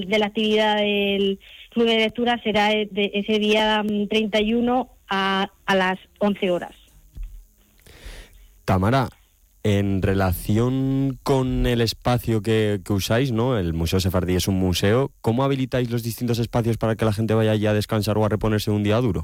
de la actividad del Club de Lectura será de ese día 31 a las 11 horas. Tamara, en relación con el espacio que usáis, ¿no? El Museo Sefardí es un museo. ¿Cómo habilitáis los distintos espacios para que la gente vaya allí a descansar o a reponerse un día duro?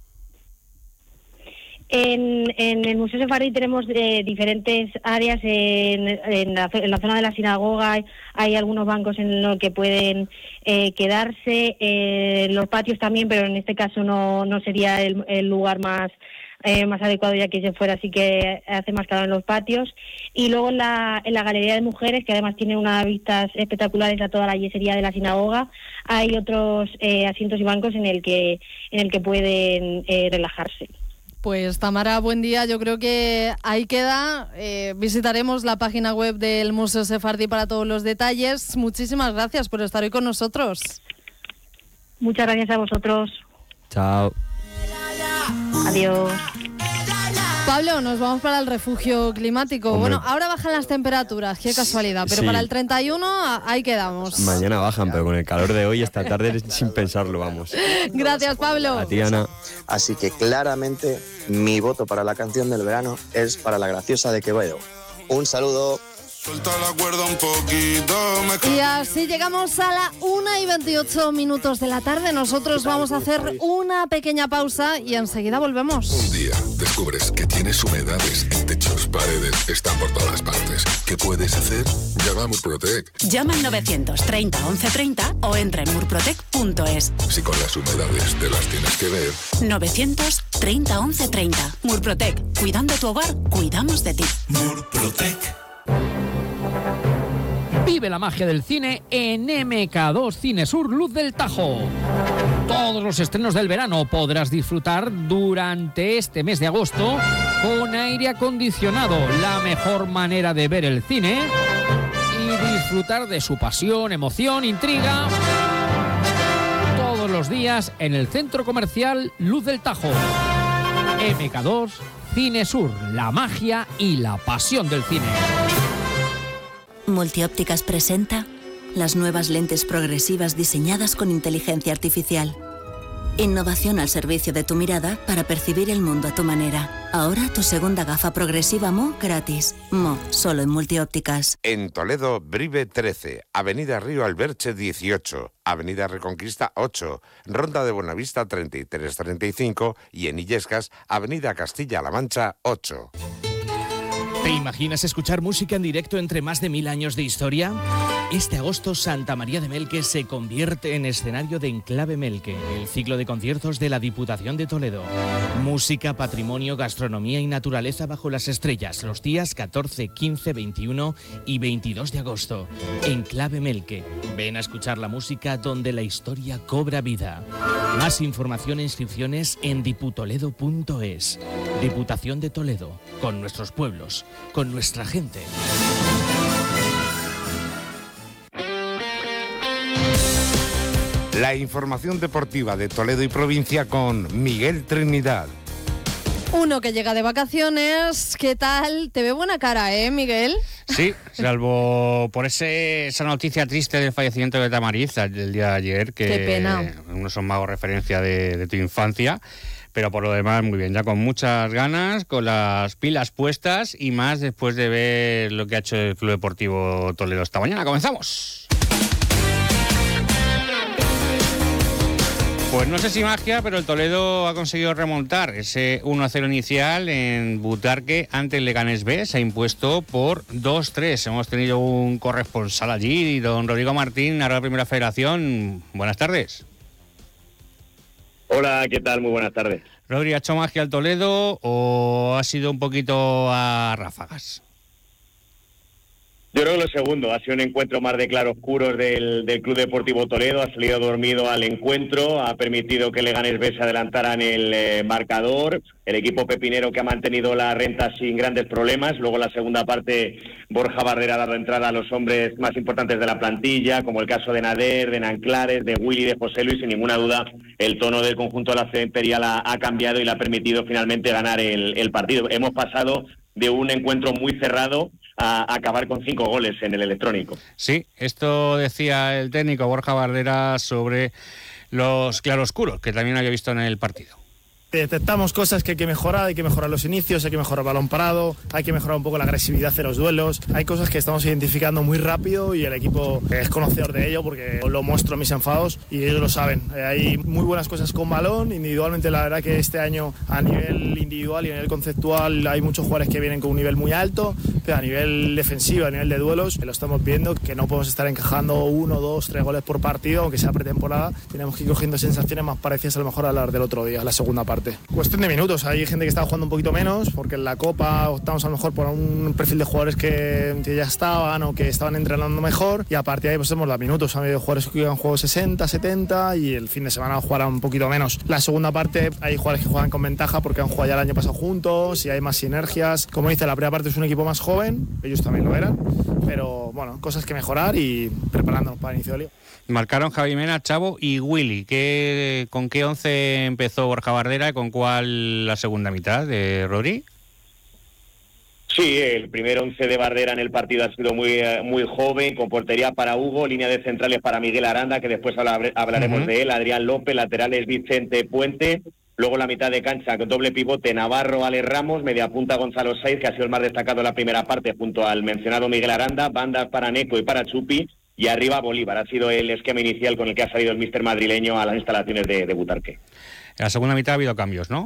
En el Museo Sefardí tenemos diferentes áreas. En la zona de la sinagoga hay algunos bancos en los que pueden quedarse. Los patios también, pero en este caso no sería el lugar más adecuado, ya que si fuera así que hace más calor en los patios. Y luego en la galería de mujeres, que además tiene unas vistas espectaculares a toda la yesería de la sinagoga, hay otros asientos y bancos en el que pueden relajarse. Pues Tamara, buen día. Yo creo que ahí queda. Visitaremos la página web del Museo Sefardí para todos los detalles. Muchísimas gracias por estar hoy con nosotros. Muchas gracias a vosotros. Chao. Adiós. Pablo, nos vamos para el refugio climático. Hombre. Bueno, ahora bajan las temperaturas, qué casualidad, pero sí. Para el 31 ahí quedamos. Mañana bajan, pero con el calor de hoy esta tarde sin pensarlo, vamos. Gracias, Pablo. A ti, Ana. Así que claramente mi voto para la canción del verano es para La Graciosa de Quevedo. Un saludo. Suelta la cuerda un poquito. Y así llegamos a la 1:28 de la tarde. Nosotros vamos a hacer una pequeña pausa y enseguida volvemos. Un día descubres que tienes humedades en techos, paredes, están por todas partes. ¿Qué puedes hacer? Llama a Murprotec. Llama al 930 1130 o entra en murprotec.es. Si con las humedades te las tienes que ver. 930 1130. Murprotec. Cuidando tu hogar, cuidamos de ti. Murprotec. Vive la magia del cine en MK2 Cinesur Luz del Tajo. Todos los estrenos del verano podrás disfrutar durante este mes de agosto con aire acondicionado, la mejor manera de ver el cine y disfrutar de su pasión, emoción, intriga. Todos los días en el Centro Comercial Luz del Tajo. MK2 Cinesur, la magia y la pasión del cine. Multiópticas presenta las nuevas lentes progresivas diseñadas con inteligencia artificial. Innovación al servicio de tu mirada para percibir el mundo a tu manera. Ahora tu segunda gafa progresiva Mo gratis. Mo, solo en Multiópticas. En Toledo, Brive 13, Avenida Río Alberche 18, Avenida Reconquista 8, Ronda de Buenavista 3335 y en Illescas, Avenida Castilla-La Mancha 8. ¿Te imaginas escuchar música en directo entre más de 1000 años de historia? Este agosto Santa María de Melque se convierte en escenario de Enclave Melque, el ciclo de conciertos de la Diputación de Toledo. Música, patrimonio, gastronomía y naturaleza bajo las estrellas, los días 14, 15, 21 y 22 de agosto. Enclave Melque. Ven a escuchar la música donde la historia cobra vida. Más información e inscripciones en diputoledo.es. Diputación de Toledo, con nuestros pueblos, con nuestra gente. La información deportiva de Toledo y provincia con Miguel Trinidad. Uno que llega de vacaciones, ¿qué tal? Te ve buena cara, Miguel? Sí, salvo por esa noticia triste del fallecimiento de Tamariz el día de ayer, que qué pena. No son magos referencia de tu infancia, pero por lo demás muy bien, ya con muchas ganas, con las pilas puestas y más después de ver lo que ha hecho el Club Deportivo Toledo esta mañana. ¡Comenzamos! Pues no sé si magia, pero el Toledo ha conseguido remontar ese 1-0 inicial en Butarque ante el Leganés B. Se ha impuesto por 2-3. Hemos tenido un corresponsal allí, don Rodrigo Martín, ahora la Primera Federación. Buenas tardes. Hola, ¿qué tal? Muy buenas tardes. Rodri, ¿ha hecho magia al Toledo o ha sido un poquito a ráfagas? Yo creo que lo segundo, ha sido un encuentro más de claroscuros del Club Deportivo Toledo, ha salido dormido al encuentro, ha permitido que Leganés B se adelantara en el marcador, el equipo pepinero que ha mantenido la renta sin grandes problemas, luego en la segunda parte Borja Barrera ha dado entrada a los hombres más importantes de la plantilla, como el caso de Nader, de Nanclares, de Willy, de José Luis, sin ninguna duda el tono del conjunto de la Ciudad Imperial ha cambiado y le ha permitido finalmente ganar el partido. Hemos pasado de un encuentro muy cerrado a acabar con 5 goles en el electrónico. Sí, esto decía el técnico Borja Bardera sobre los claroscuros, que también había visto en el partido. Detectamos cosas que hay que mejorar los inicios, hay que mejorar el balón parado, hay que mejorar un poco la agresividad de los duelos, hay cosas que estamos identificando muy rápido y el equipo es conocedor de ello porque lo muestro en mis enfados y ellos lo saben. Hay muy buenas cosas con balón, individualmente la verdad que este año a nivel individual y a nivel conceptual hay muchos jugadores que vienen con un nivel muy alto, pero a nivel defensivo, a nivel de duelos, lo estamos viendo que no podemos estar encajando 1, 2, 3 goles por partido, aunque sea pretemporada, tenemos que ir cogiendo sensaciones más parecidas a lo mejor a las del otro día, la segunda parte. Cuestión de minutos, hay gente que está jugando un poquito menos porque en la Copa optamos a lo mejor por un perfil de jugadores que ya estaban o que estaban entrenando mejor y a partir de ahí pues hemos dado minutos, ha habido jugadores que han jugado 60, 70 y el fin de semana jugarán un poquito menos. La segunda parte hay jugadores que juegan con ventaja porque han jugado ya el año pasado juntos y hay más sinergias. Como dice, la primera parte es un equipo más joven, ellos también lo eran, pero bueno, cosas que mejorar y preparándonos para el inicio de liga. Marcaron Javi Mena, Chavo y Willy. ¿Con qué 11 empezó Borja Bardera y con cuál la segunda mitad de Rodri? Sí, el primer 11 de Bardera en el partido ha sido muy joven, con portería para Hugo, línea de centrales para Miguel Aranda, que después hablaremos de él, Adrián López, laterales Vicente Puente, luego la mitad de cancha con doble pivote Navarro, Alex Ramos, media punta Gonzalo Saiz, que ha sido el más destacado en la primera parte, junto al mencionado Miguel Aranda, bandas para Neco y para Chupi, y arriba Bolívar. Ha sido el esquema inicial con el que ha salido el míster madrileño a las instalaciones de Butarque. En la segunda mitad ha habido cambios, ¿no?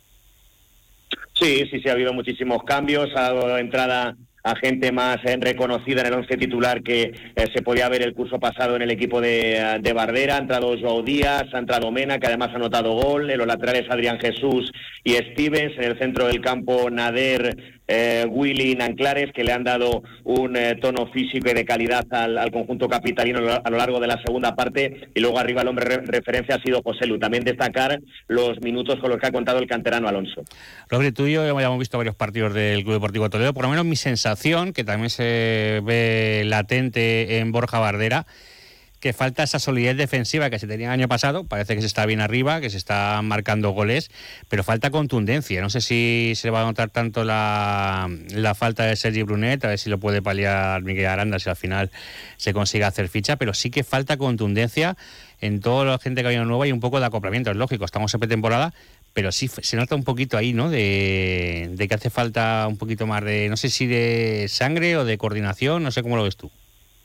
Sí, ha habido muchísimos cambios, ha dado entrada a gente más reconocida en el 11 titular que se podía ver el curso pasado en el equipo de Bardera. Ha entrado Joao Díaz, ha entrado Mena, que además ha anotado gol, en los laterales Adrián Jesús y Stevens, en el centro del campo Nader, Willy y Nanclares, que le han dado un tono físico y de calidad al conjunto capitalino a lo largo de la segunda parte, y luego arriba el hombre referencia ha sido José Lu. También destacar los minutos con los que ha contado el canterano Alonso. Rodri, tú y yo ya hemos visto varios partidos del Club Deportivo Toledo, por lo menos mi sensación, que también se ve latente en Borja Bardera, que falta esa solidez defensiva que se tenía el año pasado. Parece que se está bien arriba, que se está marcando goles, pero falta contundencia. No sé si se va a notar tanto la falta de Sergi Brunet, a ver si lo puede paliar Miguel Aranda, si al final se consigue hacer ficha, pero sí que falta contundencia en toda la gente que ha venido nueva y un poco de acoplamiento. Es lógico, estamos en pretemporada, pero sí se nota un poquito ahí, ¿no? De que hace falta un poquito más de, no sé si de sangre o de coordinación, no sé cómo lo ves tú.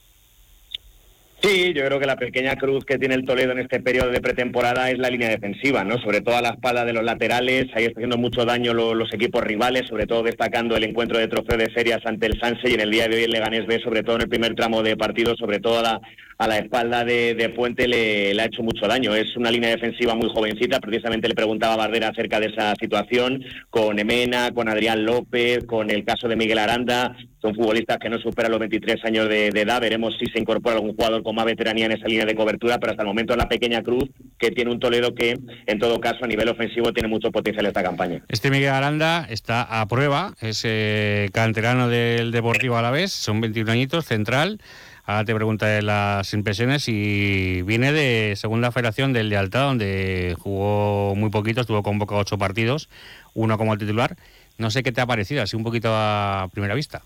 Sí, yo creo que la pequeña cruz que tiene el Toledo en este periodo de pretemporada es la línea defensiva, ¿no? Sobre todo a la espalda de los laterales, ahí está haciendo mucho daño los equipos rivales, sobre todo destacando el encuentro de trofeo de ferias ante el Sanse, y en el día de hoy el Leganés B, sobre todo en el primer tramo de partido, sobre todo a la espalda de Puente le ha hecho mucho daño. Es una línea defensiva muy jovencita, precisamente le preguntaba a Bardera acerca de esa situación, con Emena, con Adrián López, con el caso de Miguel Aranda. Son futbolistas que no superan los 23 años de edad. Veremos si se incorpora algún jugador con más veteranía en esa línea de cobertura, pero hasta el momento es la pequeña cruz que tiene un Toledo que, en todo caso, a nivel ofensivo tiene mucho potencial esta campaña. Este Miguel Aranda está a prueba, es canterano del Deportivo Alavés, son 21 añitos, central. Ahora te pregunto de las impresiones, y viene de segunda federación del Lealtad, donde jugó muy poquito, estuvo convocado 8 partidos, uno como titular. No sé qué te ha parecido, así un poquito a primera vista.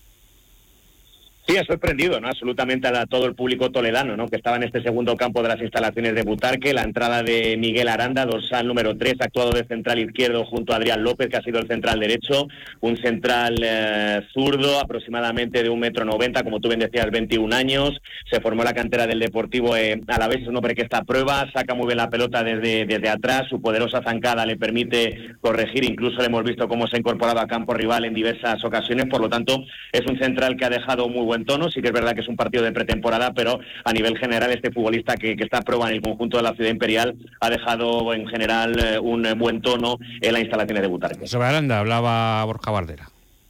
Sí, ha sorprendido, ¿no? Absolutamente a todo el público toledano, ¿no? Que estaba en este segundo campo de las instalaciones de Butarque. La entrada de Miguel Aranda, dorsal número 3, actuado de central izquierdo junto a Adrián López, que ha sido el central derecho. Un central zurdo, aproximadamente de 1,90 m, como tú bien decías, 21 años. Se formó la cantera del Deportivo Alavés, es un hombre que está a prueba, saca muy bien la pelota desde atrás. Su poderosa zancada le permite corregir, incluso le hemos visto cómo se ha incorporado a campo rival en diversas ocasiones. Por lo tanto, es un central que ha dejado muy buen tono. Sí que es verdad que es un partido de pretemporada, pero a nivel general este futbolista que está a prueba en el conjunto de la Ciudad Imperial ha dejado en general un buen tono en las instalaciones de Butarque. Sobre Aranda hablaba Borja Bardera.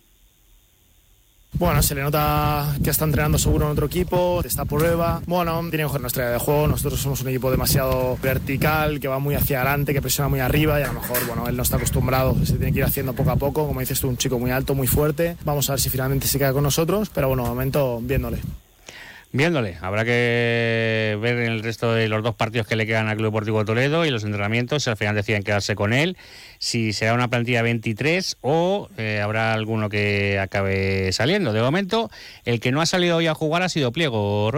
Bueno, se le nota que está entrenando seguro en otro equipo, está a prueba. Bueno, tiene que coger nuestra idea de juego. Nosotros somos un equipo demasiado vertical, que va muy hacia adelante, que presiona muy arriba, y a lo mejor, bueno, él no está acostumbrado, se tiene que ir haciendo poco a poco. Como dices tú, un chico muy alto, muy fuerte. Vamos a ver si finalmente se queda con nosotros, pero bueno, de momento viéndole. Viéndole, habrá que ver en el resto de los 2 partidos que le quedan al Club Deportivo Toledo y los entrenamientos, si al final deciden quedarse con él, si será una plantilla 23 o habrá alguno que acabe saliendo. De momento, el que no ha salido hoy a jugar ha sido Pliego.